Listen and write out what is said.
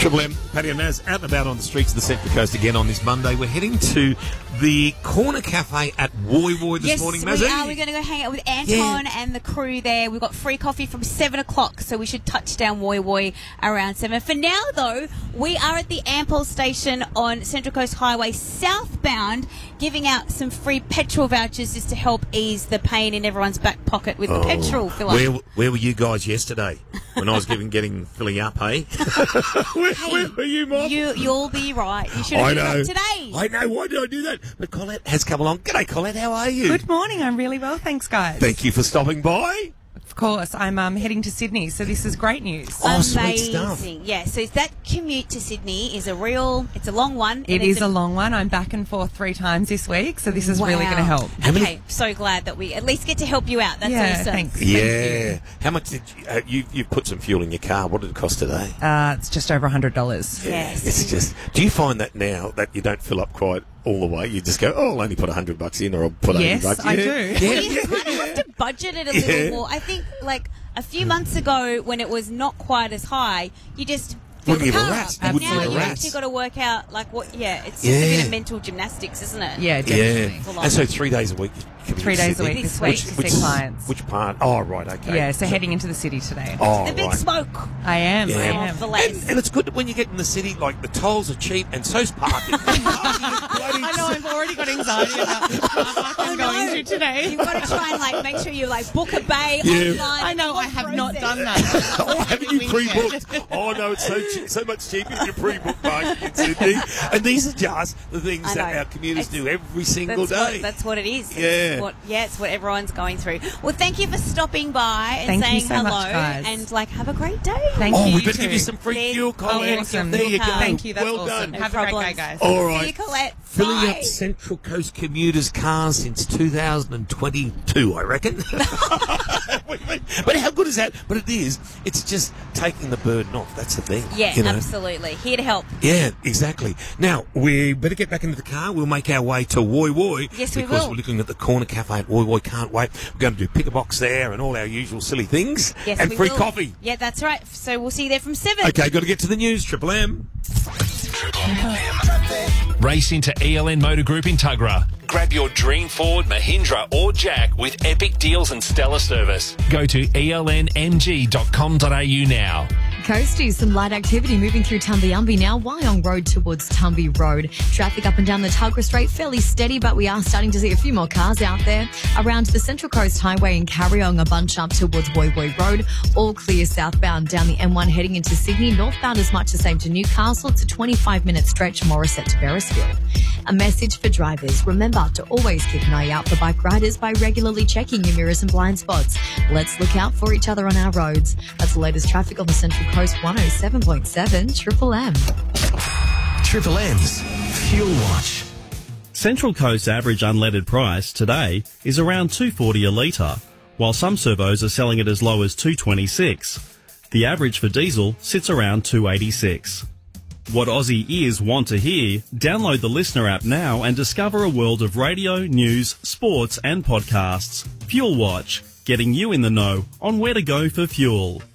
Triple M, Paddy and Naz, out and about on the streets of the Central Coast again on this Monday. We're heading to the Corner Cafe at Woy Woy this morning, Mazzy. Yes, we are. We're going to go hang out with Anton and the crew there. We've got free coffee from 7 o'clock, so we should touch down Woy Woy around 7. For now, though, we are at the Ampol station on Central Coast Highway southbound, giving out some free petrol vouchers just to help ease the pain in everyone's back pocket with the petrol fill-up. Where were you guys yesterday when I was filling up, hey? Where were you, Mom? You'll be right. You should have been up today. I know. Why did I do that? But Colette has come along. G'day, Colette. How are you? Good morning. I'm really well, thanks, guys. Thank you for stopping by. Of course. I'm heading to Sydney, so this is great news. Oh, sweet stuff. Yeah, so that commute to Sydney is it's a long one. It is a long one. I'm back and forth 3 times this week, so this is really going to help. Okay, so glad that we at least get to help you out. That's awesome. Thanks. Yeah. Thank How much did you've put some fuel in your car? What did it cost today? It's just over $100. Yes. It's just. Do you find that now that you don't fill up quite all the way, you just go, I'll only put $100 in, or I'll put $80? Yes, I do. Well, you kind of have to budget it a little more. I think, a few months ago, when it was not quite as high, you just fill the car up. And now you actually got to work out, it's just a bit of mental gymnastics, isn't it? Yeah, definitely. Yeah. And so 3 days a week. 3 days a week this week to see clients. Which part? Oh, right, okay. Yeah, so heading into the city today. Oh, the big smoke. I am. And it's good when you get in the city, the tolls are cheap and so's parking. I know, I've already got anxiety about the park I'm going to today. You've got to try and make sure you book a bay online. I know, I have not done that. Oh, haven't you pre-booked? Oh, no, it's so much cheaper if you pre-book parking in Sydney. And these are just the things that our commuters do every single day. That's what it is. Yeah. It's what everyone's going through. Well, thank you for stopping by and saying hello. Much, guys. And have a great day. Thank you. We better give you some free fuel, Colette. Awesome. There you go. Thank you. That's well awesome. done. Have a great day, guys. All right. See you, Colette. Filling up Central Coast commuters' cars since 2022, I reckon. But how good is that? But it is. It's just taking the burden off. That's the thing. Yeah, absolutely. Here to help. Yeah, exactly. Now, we better get back into the car. We'll make our way to Woy Woy. Yes, we will. Because we're looking at the Corner Cafe at Woy Woy. Can't wait. We're going to do pick a box there and all our usual silly things. Yes, and we free will. coffee. Yeah, that's right. So we'll see you there from 7. Okay, got to get to the news. Triple M. Race into ELN Motor Group in Tuggerah. Grab your dream Ford, Mahindra or Jack with epic deals and stellar service. Go to elnmg.com.au now. Coasties, some light activity moving through Tumbiumbi now. Wyong Road towards Tumby Road. Traffic up and down the Tuggerah Strait fairly steady, but we are starting to see a few more cars out there. Around the Central Coast Highway in Carryong, a bunch up towards Woy Woy Road. All clear southbound down the M1 heading into Sydney. Northbound is much the same to Newcastle. It's a 25-minute stretch, Morisset to Beresfield. A message for drivers. Remember to always keep an eye out for bike riders by regularly checking your mirrors and blind spots. Let's look out for each other on our roads. That's the latest traffic on the Central Coast 107.7 Triple M. Triple M's Fuel Watch. Central Coast's average unleaded price today is around $2.40 a litre, while some servos are selling it as low as $2.26. The average for diesel sits around $2.86. What Aussie ears want to hear? Download the Listener app now and discover a world of radio, news, sports and podcasts. Fuel Watch, getting you in the know on where to go for fuel.